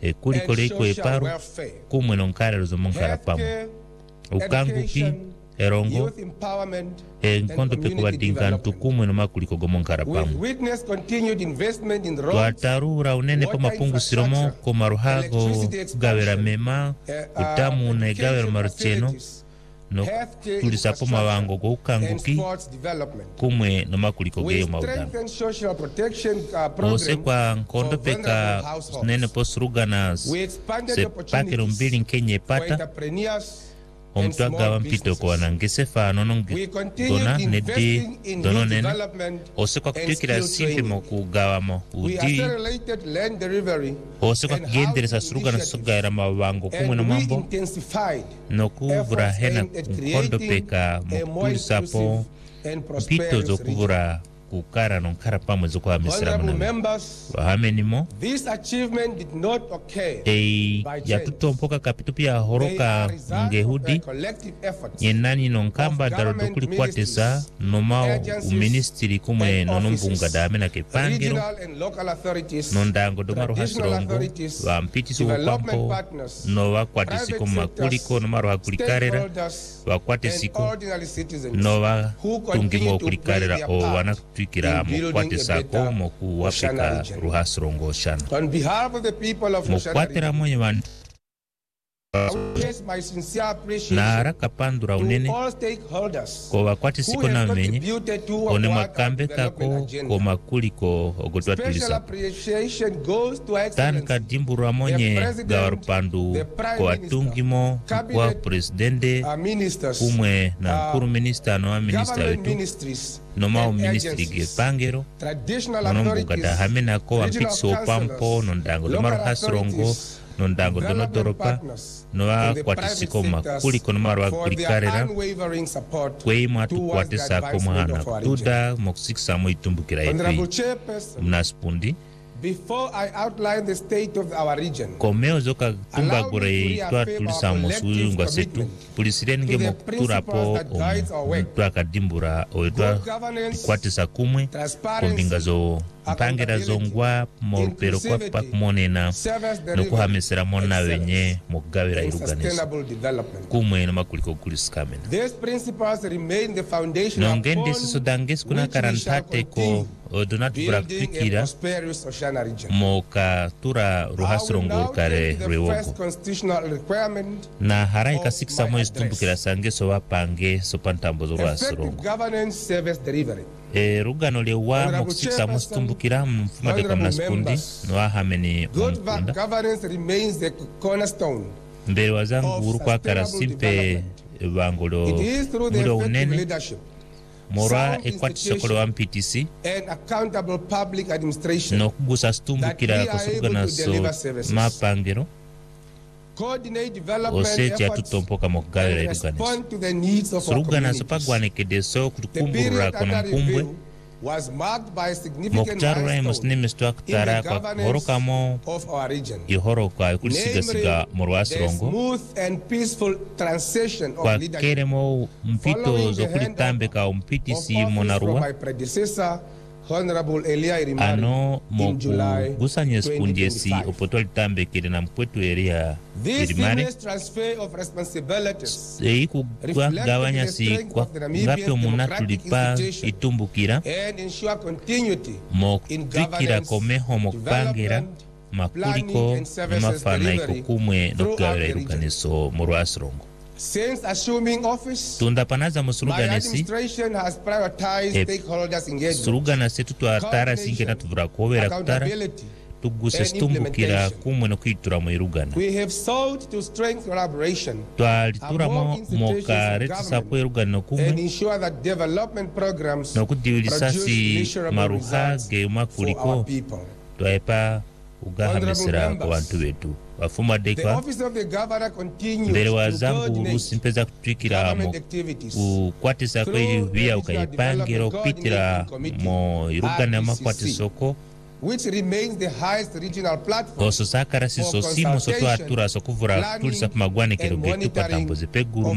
kuliko liko eparu kumwe nonkara zomonkara pamu ukanguki erongo nkondo pekuwa dingantu kumwe no makuliko gomonkara pamu tuatarura unene pa mapungu siromo ko maruhago gawera mema utamu na gawera marucheno no tulisapo mawango go ukanguki kumwe no makuliko geyo maudano ose kwa nkondo peka nene posrugana se pakero mbili nkenye pata omtwaga wampito kwa nangese fano dona nedi dono nene ose kwa kutikira simpe moku gawamo udi ose kwa kugenderesa srugana sugayra mawango kumwe no mambo nokuvura hena nkondo peka mokulisapo mpito zo kuvura kukara nonkara pamwe zo kwa misira muna wahamenimo this achievement did not occur ya tutompoka kapitu pia horoka ngehudi yenani nonkamba darodokuli kwatesa nomao uministiri kumwe nonumbunga damena kepangiro nondango domaro hasirongo wa mpitisi wapampo no wakwatisi kuma kuliko nomaro hakulikarera wakwatesiko no wa tungimo kulikarera o wana tukira mokwatesa ko moku wapeka ruhasirongo shana on behalf of the people of mokwatera mwenye wantu na haraka pandura unene ko wakwati siko na menye one makambe kako ko makuliko ogotwa tulisa tan kadimbura monye gawar pandu ko atungimo kwa presidente kumwe na mkuru minister no minister wetu no mao ministry ge pangero nombuga da hamena ko ampitso pampo nondango do maro hasrongo nondango dono doropa noa kwatisiko makuliko nomaro akulikarera kweima tukwatesa komahana tuda mokusikisa moitumbukira yepi mnaspundi. Before I outline the state of our region, komeo zoka tumbagure twa tulisa musungwa setu pulisireni nge mokuturapo omutwaka dimbura oetwa kwatisa kumwe kombinga zo mpangera zongwa morupero kwa pakumonena nokuhamesera mona wenye mokugawira iruganesa kumwe no makuliko kuliskamena nongende siso danges kuna karantate ko donat braktikira moka tura ruhasrongo kare rewogo na harai kasikisa moes tumbukira sange so wapange so pantambo zo ruhasrongo rugano le wa mokusikisa moes tumbukira mfuma de kamna skundi no ahameni mkunda mbere wazangu urukwa karasimpe bangolo mudo unene mora ekwati sokolo wa MPTC no kugusa stumbukira kusugana so mapangero oseti atutompoka mokugawira iruganisa surugana so pagwane kedeso kutukumbura kono mpumbwe mokutaru raimus nimestu akutara kwa horoka mo ihoroka kulisigasiga morwasirongo kwa kere mo mpito zo kulitambeka umpitisi monarua ano moku gusanye skundiesi opotoli tambekere na mpwetu eria irimare eiku kwa gawanya si kwa ngape omunatulipa itumbukira mokutwikira komeho mokupangera makuliko nomafana iko kumwe nokugawira iruganeso morwasirongo. Since assuming office, tundapanaza musuruganesi has prioritized stakeholders engagement. Suruganesi tutuatara singena tuvura kuwera kutara tuguse stumbukira kumwe no kwitura mu irugana. We have sought to strengthen collaboration. Twalitura moka retisa po irugana kumwe and ensure that development programs no kudiwilisasi maruha ge makuliko twaepa ugahamesera kwa wantu wetu wafuma dekwa mbere wazangu usimpeza kutwikira ukwatisa kwa ili via ukayepangero pitira mo irugana makwati soko which remains the highest regional platform koso sakara siso simo soto atura sokuvura tulisa kumagwane kero getu patamboze peguru